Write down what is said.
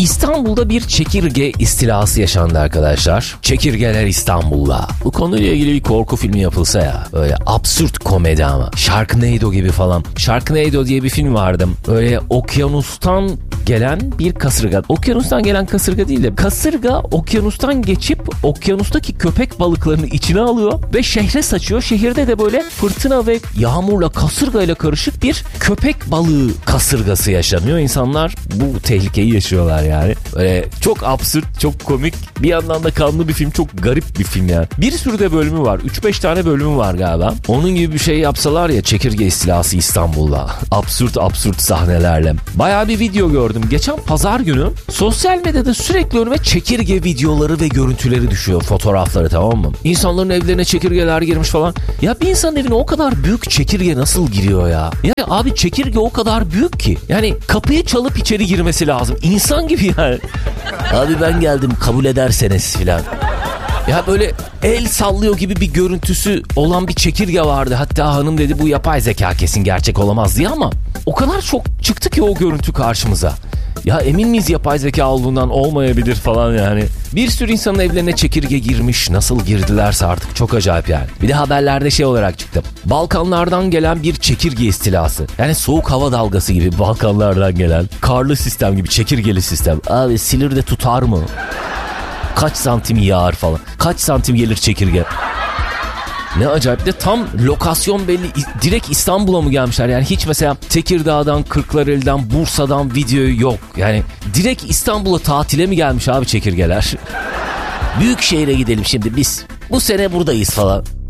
İstanbul'da bir çekirge istilası yaşandı arkadaşlar. Çekirgeler İstanbul'da. Bu konuyla ilgili bir korku filmi yapılsa ya. Böyle absürt komedi ama. Sharknado gibi falan. Sharknado diye bir film vardı. Böyle okyanustan gelen bir kasırga. Okyanustan gelen kasırga değil de kasırga okyanustan geçip okyanustaki köpek balıklarını içine alıyor ve şehre saçıyor. Şehirde de böyle fırtına ve yağmurla kasırgayla karışık bir köpek balığı kasırgası yaşanıyor. İnsanlar bu tehlikeyi yaşıyorlar yani. Böyle çok absürt, çok komik. Bir yandan da kanlı bir film. Çok garip bir film yani. Bir sürü de bölümü var. 3-5 tane bölümü var galiba. Onun gibi bir şey yapsalar ya, çekirge istilası İstanbul'da. Absürt sahnelerle. Bayağı bir video gördüm. Geçen pazar günü sosyal medyada sürekli önüme çekirge videoları ve görüntüleri düşüyor. Fotoğrafları, tamam mı? İnsanların evlerine çekirgeler girmiş falan. Ya bir insanın evine o kadar büyük çekirge nasıl giriyor ya? Yani abi çekirge o kadar büyük ki. Yani kapıyı çalıp içeri girmesi lazım. İnsan gibi yani. Abi ben geldim kabul ederseniz filan. Ya böyle el sallıyor gibi bir görüntüsü olan bir çekirge vardı. Hatta hanım dedi bu yapay zeka, kesin gerçek olamaz diye, ama o kadar çok çıktı ki o görüntü karşımıza. Ya emin miyiz yapay zeka olduğundan? Olmayabilir falan yani. Bir sürü insanın evlerine çekirge girmiş. Nasıl girdilerse artık, çok acayip yani. Bir de haberlerde şey olarak çıktı. Balkanlardan gelen bir çekirge istilası. Yani soğuk hava dalgası gibi Balkanlardan gelen. Karlı sistem gibi, çekirgeli sistem. Abi Silivri'de tutar mı? Kaç santim yağar falan. Kaç santim gelir çekirge? Ne acayip de tam lokasyon belli. Direkt İstanbul'a mı gelmişler? Yani hiç mesela Tekirdağ'dan, Kırklareli'den, Bursa'dan video yok. Yani direkt İstanbul'a tatile mi gelmiş abi çekirgeler? Büyük şehire gidelim şimdi biz. Bu sene buradayız falan.